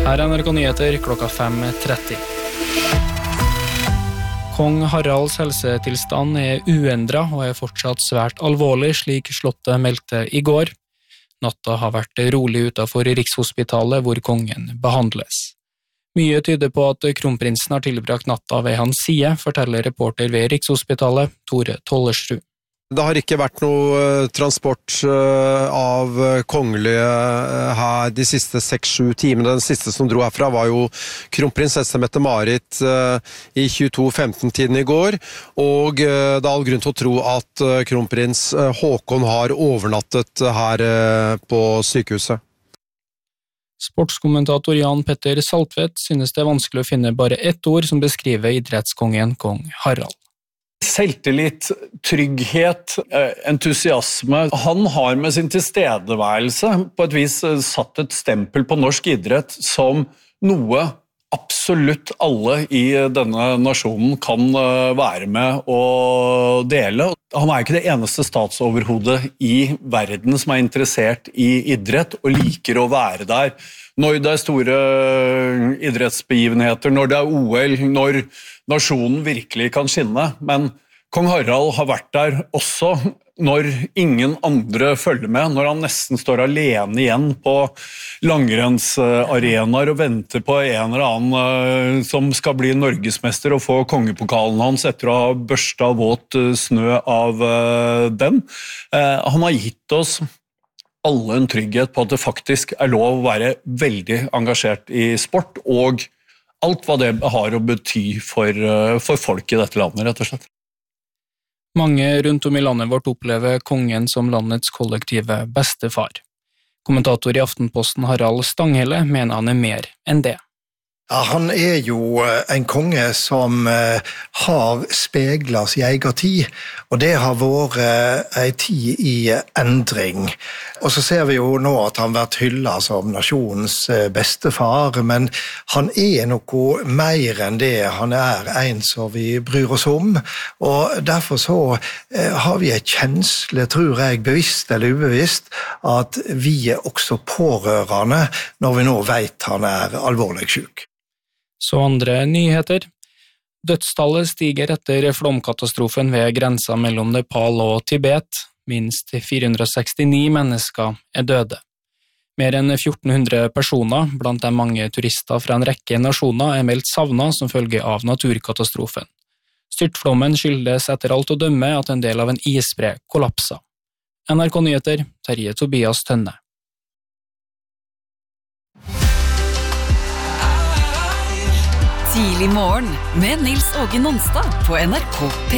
Her er NRK Nyheter klokka 5:30. Kong Haralds helsetilstand er uendret og er fortsatt svært alvorlig, slik Slottet meldte i går. Natta har vært rolig utenfor Rikshospitalet hvor kongen behandles. Mye tyder på at kronprinsen har tilbrakt natta ved hans side, forteller reporter ved Rikshospitalet, Tore Tollersrud. Det har ikke vært noe transport av kongelige her de siste 6-7 timene. Den siste som dro herfra var jo kronprinsesse Mette-Marit i 22:15-tiden i går, og det er all grunn til å tro at kronprins Håkon har overnattet her på sykehuset. Sportskommentator Jan Petter Saltvedt synes det er vanskelig å finne bare ett ord som beskriver idrettskongen kong Harald. Selvtillit, trygghet, entusiasme. Han har med sin tilstedeværelse på et vis satt et stempel på norsk idrett som noe absolutt alle i denne nasjonen kan være med og dele. Han er ikke det eneste statsoverhodet i verden som er interessert i idrett og liker å være der. Når det er store idrettsbegivenheter, når det er OL, når nasjonen virkelig kan skinne. Men kong Harald har vært der også når ingen andre følger med, når han nesten står alene igjen på langrennsarenaer og venter på en eller annen som skal bli norgesmester og få kongepokalen hans etter å ha børstet våt snø av den. Han har gitt oss alle en trygghet på at det faktisk er lov å være veldig engasjert i sport, og alt hva det har å bety for folk i dette landet, rett og slett. Mange rundt om i landet vårt opplever kongen som landets kollektive bestefar. Kommentator i Aftenposten Harald Stanghelle mener han er mer enn det. Ja, han er jo en konge som har speglet sin egen tid, og det har vært en tid i endring. Og så ser vi jo nå at han har vært hyllet som nasjonens bestefar, men han er noe mer enn det. Han er en som vi bryr oss om, og derfor så har vi en kjensle, tror jeg, bevisst eller ubevisst, at vi er også pårørende når vi nå vet han er alvorlig syk. Så andre nyheter. Dødstallet stiger etter flomkatastrofen ved grensa mellom Nepal og Tibet. Minst 469 mennesker er døde. Mer enn 1400 personer, blant dem mange turister fra en rekke nasjoner, er meldt savnet som følge av naturkatastrofen. Styrtflommen skyldes etter alt å dømme at en del av en isbre kollapsa. NRK Nyheter, Terje Tobias Tønne. Tidlig morgen med Nils Åge Nonstad på NRK P.